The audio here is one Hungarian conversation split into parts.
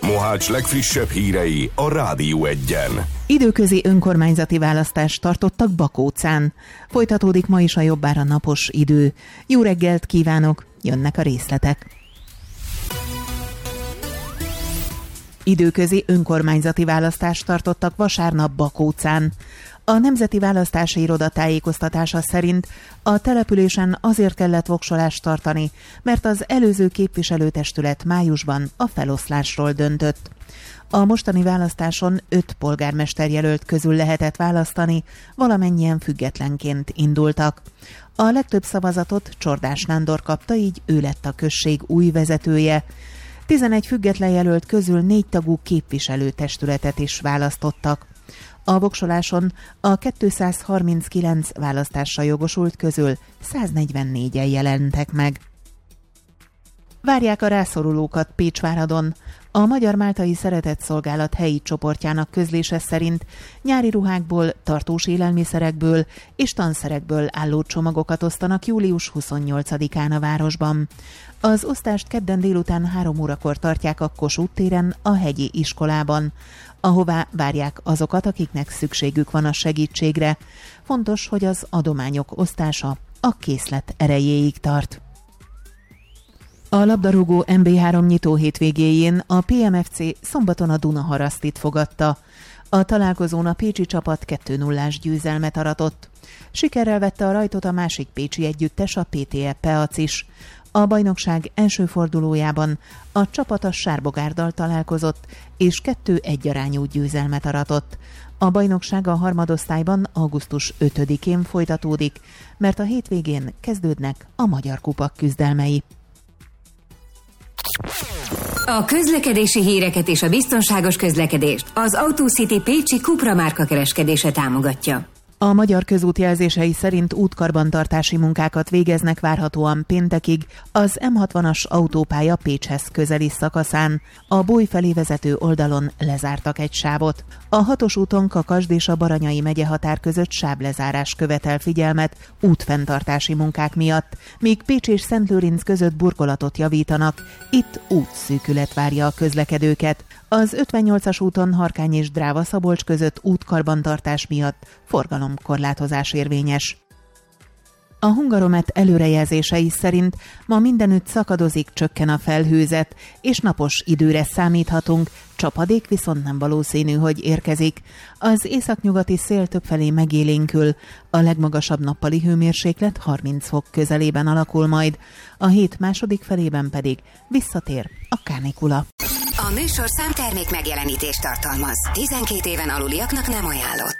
Mohács legfrissebb hírei a Rádió Egyen. Időközi önkormányzati választást tartottak Bakócán. Folytatódik ma is a jobbára napos idő. Jó reggelt kívánok, jönnek a részletek. Időközi önkormányzati választást tartottak vasárnap Bakócán. A Nemzeti Választási Iroda tájékoztatása szerint a településen azért kellett voksolást tartani, mert az előző képviselőtestület májusban a feloszlásról döntött. A mostani választáson 5 polgármesterjelölt közül lehetett választani, valamennyien függetlenként indultak. A legtöbb szavazatot Csordás Nándor kapta, így ő lett a község új vezetője. 11 független jelölt közül 4 tagú képviselőtestületet is választottak. A voksoláson a 239 választásra jogosult közül 144-en jelentek meg. Várják a rászorulókat Pécsváradon. A Magyar Máltai Szeretetszolgálat helyi csoportjának közlése szerint nyári ruhákból, tartós élelmiszerekből és tanszerekből álló csomagokat osztanak július 28-án a városban. Az osztást kedden délután 3 órakor tartják a Kossuth téren a hegyi iskolában, ahová várják azokat, akiknek szükségük van a segítségre. Fontos, hogy az adományok osztása a készlet erejéig tart. A labdarúgó MB3 nyitó hétvégéjén a PMFC szombaton a Dunaharasztit fogadta. A találkozón a pécsi csapat 2-0-ás győzelmet aratott. Sikerrel vette a rajtot a másik pécsi együttes, a PTE Peac is. A bajnokság első fordulójában a csapat a Sárbogárdal találkozott, és 2-1 arányú győzelmet aratott. A bajnokság a harmadosztályban augusztus 5-én folytatódik, mert a hétvégén kezdődnek a Magyar Kupak küzdelmei. A közlekedési híreket és a biztonságos közlekedést az AutoCity Pécsi Cupra márka kereskedése támogatja. A Magyar Közútjelzései szerint útkarbantartási munkákat végeznek várhatóan péntekig az M60-as autópálya Pécshez közeli szakaszán. A Bój felé vezető oldalon lezártak egy sávot. A 6-os úton Kakasd és a Baranyai megye határ között sáblezárás követel figyelmet útfenntartási munkák miatt, míg Pécs és Szentlőrinc között burkolatot javítanak. Itt útszűkület várja a közlekedőket. Az 58-as úton Harkány és Dráva-Szabolcs között útkarbantartás miatt forgalomkorlátozás érvényes. A Hungaromet előrejelzései szerint ma mindenütt szakadozik, csökken a felhőzet, és napos időre számíthatunk, csapadék viszont nem valószínű, hogy érkezik. Az északnyugati szél többfelé megélénkül, a legmagasabb nappali hőmérséklet 30 fok közelében alakul majd, a hét második felében pedig visszatér a kánikula. A műsorszám termék megjelenítést tartalmaz. 12 éven aluliaknak nem ajánlott.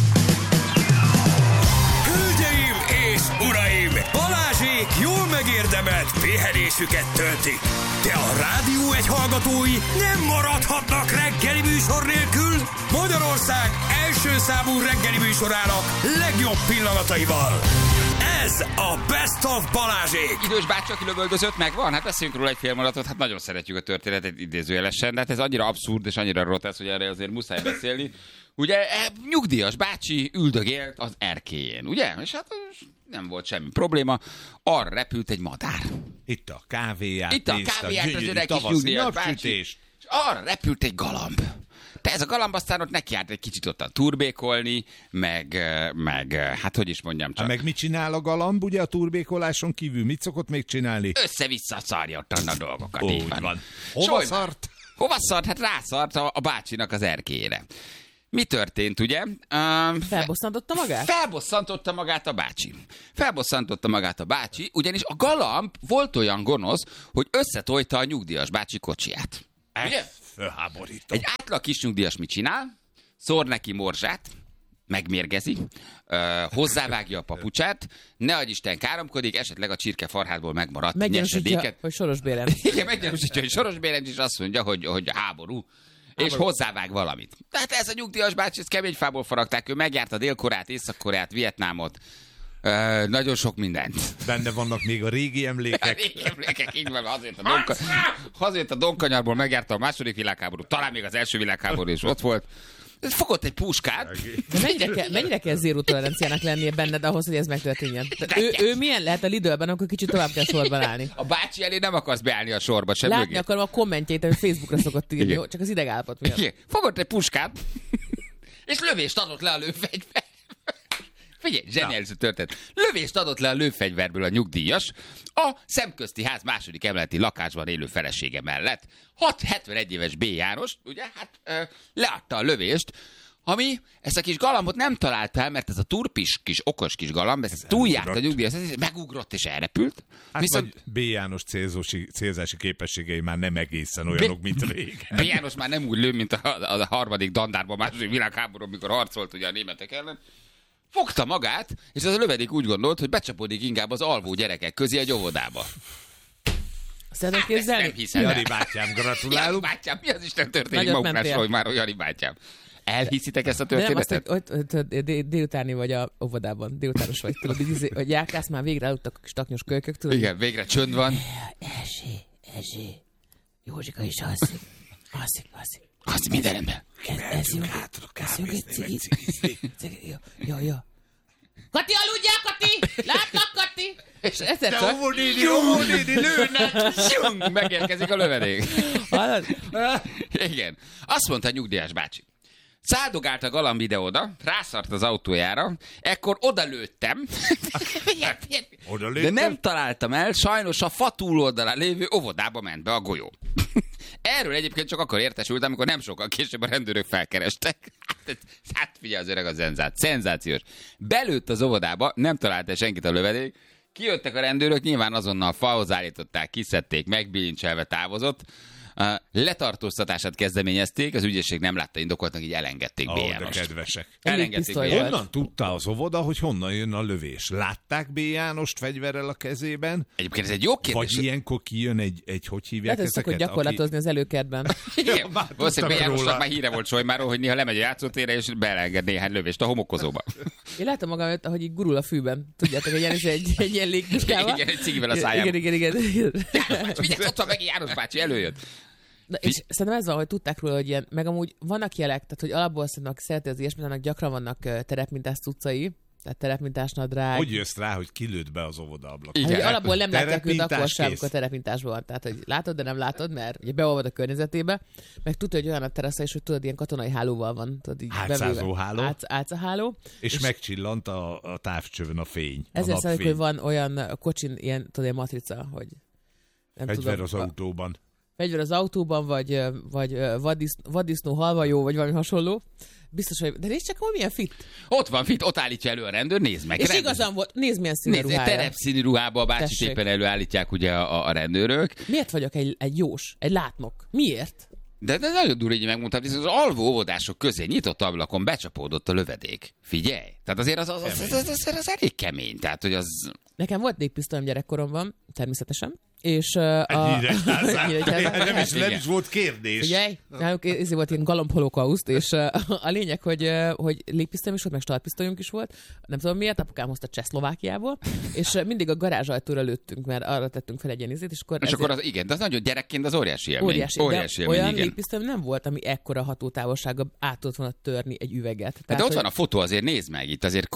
Hölgyeim és uraim! Balázsék jól megérdemelt pihenésüket töltik. De a Rádió Egy hallgatói nem maradhatnak reggeli műsor nélkül. Magyarország első számú reggeli műsorának legjobb pillanataival. Ez a Best of Balázsék! Idős bácsi, aki lövöldözött, megvan? Hát beszéljünk róla egy fél mondatot, hát nagyon szeretjük a történetet idézőjelesen, de hát ez annyira abszurd és annyira rotesz, hogy erre azért muszáj beszélni. Ugye nyugdíjas bácsi üldögélt az erkélyén, ugye? És hát nem volt semmi probléma, arra repült egy madár. Itt a kávéját, az öreg kis nyugdíjas bácsi, és arra repült egy galamb. De ez a galamb aztán ott nekiállt egy kicsit ottan turbékolni, meg hát hogy is mondjam csak. Meg mit csinál a galamb, ugye a turbékoláson kívül? Mit szokott még csinálni? Össze-vissza szarja ott a dolgokat. Úgy van. Hova szart? Hova szart? Hát rászart a bácsinak az erkélyére. Mi történt, ugye? Felbosszantotta magát? Felbosszantotta magát a bácsi, ugyanis a galamb volt olyan gonosz, hogy összetojta a nyugdíjas bácsi kocsiját. Ugye? Fölháborító. Egy átlag kis nyugdíjas mit csinál? Szór neki morzsát, megmérgezi, hozzávágja a papucsát, ne adj Isten káromkodik, esetleg a csirke farhádból megmaradt meggyanúsítja, hogy Soros Bélem. Igen, meggyanúsítja, hogy Soros Bélem is azt mondja, hogy háború. És hozzávág valamit. Tehát ez a nyugdíjas bácsi, ez kemény fából faragták, ő megjárta Dél-Koreát, Észak-Koreát, Vietnámot, nagyon sok mindent. Benne vannak még a régi emlékek. A régi emlékek, így van, azért a Donkanyarból megjárta a második világháború, talán még az első világháború is ott volt. fogott egy puskát. De mennyire kell zéró toleranciának lennie benned ahhoz, hogy ez megtörténjen? Ő milyen lehet a Lidlben, akkor kicsit tovább kell sorban állni? A bácsi elé nem akarsz beállni a sorba sem. Látni akarom a kommentjeit, amit Facebookra szokott írni, jó? Csak az idegállapot miatt. Igen. Fogott egy puskát, és lövést adott le a lőfegyver. Figyelj, zseniális történet. Lövést adott le a lőfegyverből a nyugdíjas a Szemközti Ház második emeleti lakásban élő felesége mellett. 71 éves B. János, ugye, leadta a lövést, ami ezt a kis galambot nem találta el, mert ez a turpis kis, okos kis galamb, ez túljárt a nyugdíjas, ez megugrott és elrepült. Viszont B. János célzási képességei már nem egészen olyanok, mint régen. B. János már nem úgy lő, mint a harmadik dandárban második világháború, amikor harcolt ugye a németek ellen. Fogta magát, és az a lövedék úgy gondolt, hogy becsapodik inkább az alvó gyerekek közé egy óvodába. Szeretném képzelni? Nem hiszem. Jani bátyám, gratulálunk. Jani bátyám, mi az Isten történik maguknál, hogy már Jani bátyám. Elhiszitek ezt a történetet? Nem, azt, hogy délutáni vagy a óvodában, délutános vagy, tudod, hogy járkálsz, már végre aludtak a kis taknyos kölykök, tudod? Igen, végre csönd van. Erzsé, Józsika is alszik. Az minden ember. Kezdjünk egy cigit. Jó. Kati, aludjál, Kati! Látlak, Kati! És egyszer csak... Jó, néni, lőnek! Megérkezik a lövedék. Igen. Azt mondta a nyugdíjas bácsi. Száldogált a galamb ide-oda, rászart az autójára, ekkor odalőttem, de nem találtam el, sajnos a fa túloldalán lévő óvodába ment be a golyó. Erről egyébként csak akkor értesültem, amikor nem sokkal később a rendőrök felkerestek. Hát figyelj, az öreg a szenzációs. Belőtt az óvodába, nem találta senkit a lövedék, kijöttek a rendőrök, nyilván azonnal falhoz állították, kiszedték, megbilincselve távozott. Letartóztatását kezdeményezték, az ügyészség nem látta indokoltnak, így elengedték B. Jánost. De kedvesek. Elengedték B. Honnan tudta az óvoda, hogy honnan jön a lövés? Látták B. Jánost fegyverrel a kezében? Egyébként ez egy jó kérdés. Vagy ilyenkor kijön egy hogy hívják ezeket? Lehet, hogy gyakorlatozni az előkertben. Igen, valószínűleg B. Jánosnak már híre volt Solymáról, hogy néha lemegy a játszótérre, és beelenged néhány lövést a homokozóba. Én látom magam, hogy így gurul a fűben. Tudjátok, egy ilyen légpuskával. Igen, egy cigivel a szájában. Igen. Vigyázz, ott van meg János bácsi, előjött. És szerintem ez van, hogy tudták róla, hogy ilyen, meg amúgy vannak jelek, tehát hogy alapból szerintem, aki szereti az ilyesmit, annak gyakran vannak terepmintás cuccai, tehát terepmintás nadrág. Hogy jössz rá, hogy kilőtt be az óvoda ablak? Hát, alapból nem látják őt akkor sem, amikor terepintásban van. Tehát, hogy látod, de nem látod, mert ugye beolvad a környezetébe, meg tudja, hogy olyan a terasza is, hogy tudod, ilyen katonai hálóval van. Átszázó háló. Átszaháló. És megcsillant a távcsövön a fény. Ezért szerintem, hogy van olyan kocsin, ilyen matrica, hogy nem fegyver tudom. Az autóban. Fegyver az autóban, vagy vaddisznó halvajó, vagy valami hasonló. Biztos, hogy... De nézd csak, hogy milyen fit. Ott van fit, ott állítja elő a rendőr, nézd meg. És igazán volt, nézd milyen színű ruhája. Terepszínű ruhába a bácsit éppen előállítják ugye a rendőrök. Miért vagyok egy jós, egy látnok? Miért? De nagyon durva, így megmondtam, hogy az alvó óvodások közé nyitott ablakon becsapódott a lövedék. Figyelj! Tehát azért az elég kemény. Tehát, hogy az... Nekem volt légpisztolyom gyerekkoromban, természetesen. És nem is volt kérdés. Figyelj, náluk ez volt ilyen galambholokauszt, és a lényeg, hogy légpisztolyom is volt, meg startpisztolyunk is volt. Nem tudom miért, apukám hozta Csehszlovákiából, és mindig a garázsajtóra lőttünk, mert arra tettünk fel egy ilyen izét, és akkor az, igen, de az nagyon gyerekként az óriási élmény. Óriási élmény, olyan légpisztolyom nem volt, ami ekkora hatótávolsága át tudott volna törni egy üveget. De ott van a fotó, azért nézd meg, itt azért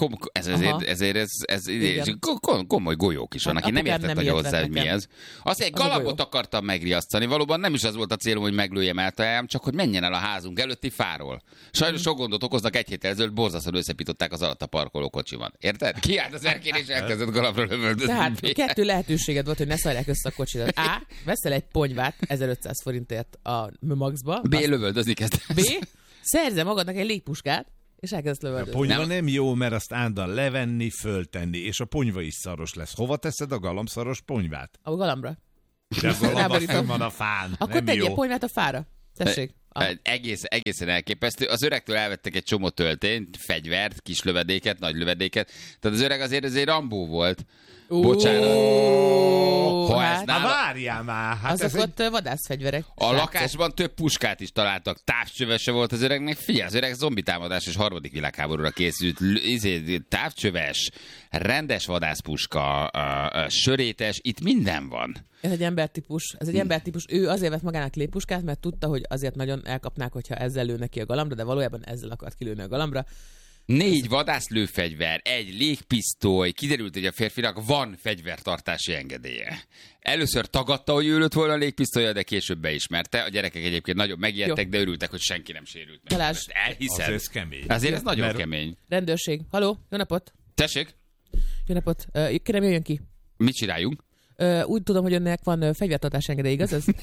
komoly golyók is vannak, én nem értettem hozzá, hogy mi ez. Azt egy galambot akartam megriasztani, valóban nem is az volt a célom, hogy meglőjem el, csak hogy menjen el a házunk előtti fáról. Sajnos sok gondot okoznak, egy héttel ezelőtt borzasztóan összepították az alatt a parkoló kocsiban. Érted? Kiállt az erkén és elkezdett galambra lövöldözni. Tehát 2 lehetőséged volt, hogy ne szarják össze a kocsidat. A. Veszel egy ponyvát 1500 forintért a Maxba. B. Lövöldözni kezdesz. B. Szerze magadnak egy légpuskát, és elkezdesz lövöldözni. A ponyva nem jó, mert azt állandóan levenni, föltenni, és a ponyva is szaros lesz. Hova teszed a galambszaros ponyvát? A galambra. De a galamba van a fán. Akkor tegyél ponyvát a fára. Tessék. Egészen elképesztő. Az öregtől elvettek egy csomó töltényt, fegyvert, kis lövedéket, nagy lövedéket. Tehát az öreg azért Rambó volt. Bocsánat. Ha ez Hát, nála... Várjál már! Hát azok ott vadászfegyverek. A lakásban több puskát is találtak, távcsövese volt az öregnek. Figyelj, az öreg zombi támadás és 3. világháborúra készült. Távcsöves, rendes vadászpuska, sörétes, itt minden van. Ez egy embertípus. Ő azért vett magának léppuskát, mert tudta, hogy azért nagyon elkapnák, hogyha ezzel lőnek ki a galambra, de valójában ezzel akart kilőni a galambra. 4 vadászlőfegyver, 1 légpisztoly, kiderült, hogy a férfinak van fegyvertartási engedélye. Először tagadta, hogy ő lőtt volna a légpisztolya, de később beismerte. A gyerekek egyébként nagyon megijedtek, de örültek, hogy senki nem sérült meg. Talán Elhiszed? azért ez kemény. Azért ez nagyon kemény. Rendőrség. Haló, jó napot! Tessék, Jó napot! Kérem, jöjjön ki! mit csináljunk? Úgy tudom, hogy önnek van fegyvertartási engedély, igaz ez?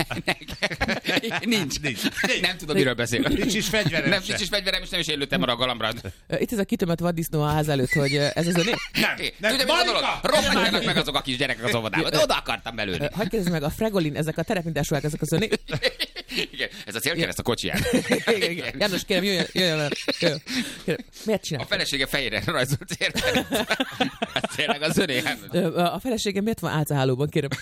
Nincs. Nem tudom, miről beszél. Nincs is fegyverem Nem, se. nincs is fegyverem, és nem is én lőttem arra a galambra. Itt ez a kitömött vaddisznó a ház előtt, hogy ez az öné? Nem, tudja, mit gondolod? Rohanjanak meg azok a kis gyerekek az óvodába. De oda akartam belőni. Hagyj kérdezzem meg, a Fregolin, ezek a terepmintásúak, ezek az öné? Igen, ez a célkereszt a kocsiján. Igen. János, kérem, jöjjön. Kérem. Miért csinál? A felesége fejére rajzolt célkereszt. Ez tényleg az öné. A feleségem miért van álcahálóban, kérem?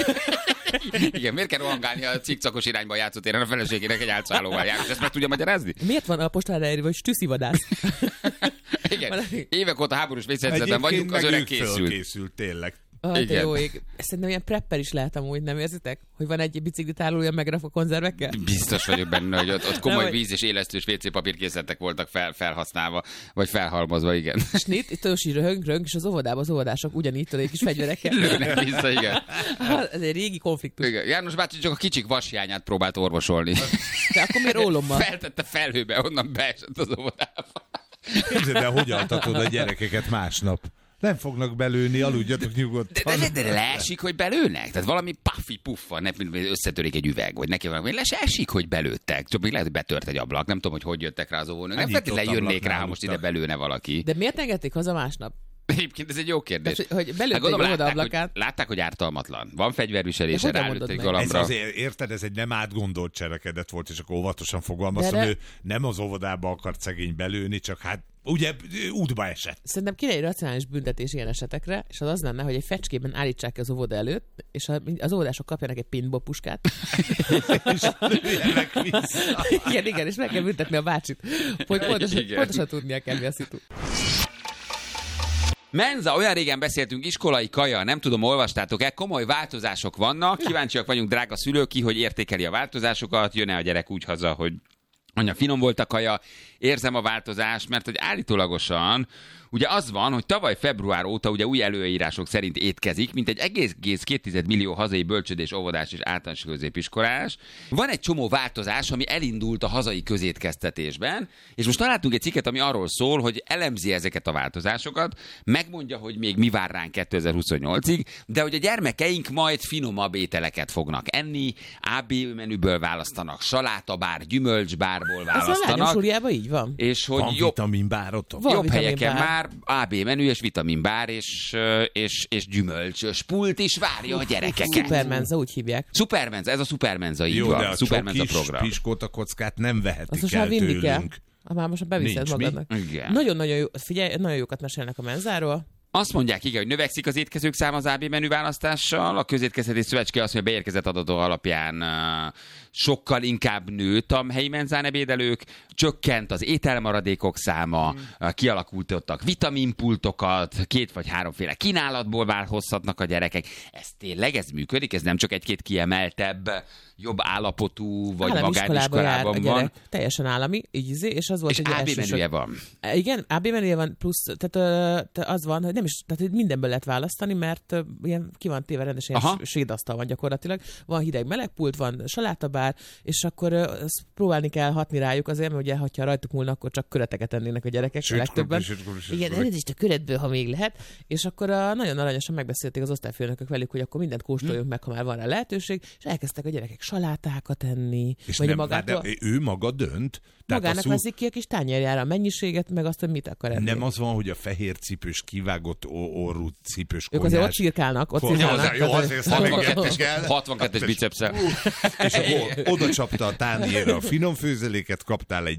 Igen, miért kell rohangálni a cikcakos irányba a játszótéren a feleségének egy álcahálóval jár? Ezt meg tudja magyarázni? Miért van a postára írva, hogy stüsszivadász? Igen, évek óta háborús vészhelyzetben vagyunk, az öreg készült. Készült, tényleg. Te Igen. jó ég. Szerintem ilyen prepper is lehet amúgy, nem érzitek? Hogy van egy biciklitárolója megrakva konzervekkel? Biztos vagyok benne, hogy ott komoly Nem, víz és élesztős WC papírkészletek voltak felhasználva, vagy felhalmozva, igen. Snit, itt Tősi röhöng, és az óvodában az óvodások ugyanígy tudod, egy kis fegyverekkel. Lőnek vissza, igen. Ez egy régi konfliktus. Igen. János bácsi csak a kicsik vashiányát próbált orvosolni. De akkor miért ólommal? Feltette felhőbe, onnan beesett az óvodába. Képzeld el, hogy altatod a gyerekeket másnap. Nem fognak belőni, aludjatok nyugodtan. De leesik, hogy belőnek? Tehát valami puffi puffa, összetörik egy üveg, vagy neki valami, leesik, hogy belőttek. Csak még lehet, hogy betört egy ablak, nem tudom, hogy jöttek rá az óvónők. Nem feltétlenül jönnék rá, ha most ide belőne valaki. De miért engedték haza másnap? Egyébként ez egy jó kérdés. Tehát, hogy belőtt egy gondolom, óvoda ablakát. látták, hogy ártalmatlan. Van fegyverviselése, De hogyan rálőtt egy mondod meg? Ez galambra. azért, érted, ez egy nem átgondolt cselekedet volt, és akkor óvatosan fogalmaztam, De- ő nem az óvodába akart szegény belőni, csak hát ugye útba esett. Szerintem kéne egy racionális büntetés ilyen esetekre, és az lenne, hogy egy fecskében állítsák ki az óvoda előtt, és az óvodások kapjanak egy paintball puskát. És lőjenek vissza. Igen, és meg kell büntetni a bácsit, hogy pontosan tudnia kell, mi a szitu. Menza, olyan régen beszéltünk, iskolai kaja, nem tudom, olvastátok-e, komoly változások vannak, kíváncsiak vagyunk, drága szülők, ki, hogy értékeli a változásokat, jön-e a gyerek úgy haza, hogy anya, finom volt a kaja, érzem a változást, mert hogy állítólagosan ugye az van, hogy tavaly február óta ugye új előírások szerint étkezik, mint egy 1,2 millió hazai bölcsődés, óvodás és általános középiskolás. Van egy csomó változás, ami elindult a hazai közétkeztetésben, és most találtunk egy cikket, ami arról szól, hogy elemzi ezeket a változásokat, megmondja, hogy még mi vár ránk 2028-ig, de hogy a gyermekeink majd finomabb ételeket fognak enni, AB menüből választanak, salátabár, gyümölcsbárból Ez a lányom választanak, súlyában így van. és hogy Van vitaminbárotok? Van jobb vitaminbár. helyeken már AB menü és vitaminbár és gyümölcsös pult is várja a gyerekeket. Supermenza, úgy hívják. Supermenza, ez a Supermenza, így Jó, van. de a Supermenza csokis program. piskóta kockát nem Azt vehetik most el már vinni kell. tőlünk. Már most beviszed Nincs mi? magadnak. Igen. Nagyon-nagyon jó, figyelj, nagyon jókat mesélnek a menzáról. Azt mondják, igen, hogy növekszik az étkezők száma az AB menü választással. A Közétkeztetés Szövetség azt mondja, beérkezett adatok alapján sokkal inkább nőtt a helyi menzán ebédelők, csökkent az ételmaradékok száma, kialakultottak vitaminpultokat, 2 vagy 3 féle kínálatból hozhatnak a gyerekek. Ez működik, ez nem csak egy-két kiemeltebb, jobb állapotú vagy Állami iskolában jár a magániskolában gyerek, van. teljesen állami, és az volt És egy AB elsősor. menüje van. Igen, AB menüje van, plusz, tehát az van, hogy nem is, tehát hogy mindenből lehet választani, mert ilyen ki van téve rendesen, Aha. ilyen sédasztal van gyakorlatilag. Van hideg-meleg pult, van salátabár, és akkor azt próbálni kell hatni rájuk azért, mert ugye, ha rajtuk múlna, akkor csak köreteket ennének a gyerekek, a legtöbben. Igen, elnézést a köretből, ha még lehet. És akkor nagyon aranyosan megbeszélték az osztályfőnökök velük, hogy akkor mindent kóstoljunk meg, ha már van rá lehetőség, és elkezdtek a gyerekek salátákat enni, És vagy nem, magától. de ő maga dönt. Tehát Magának a veszik ki a kis tányérjára a mennyiséget, meg azt, hogy mit akar enni. nem az van, hogy a fehér cipős, kivágott orrú cipős Ők konyhás. azért ott cirkálnak, ott Jó, cirkálnak. jó, azért szemegetni kell. 62-es bicepszel. És akkor oda csapta a tányérra a finom főzeléket, kaptál egy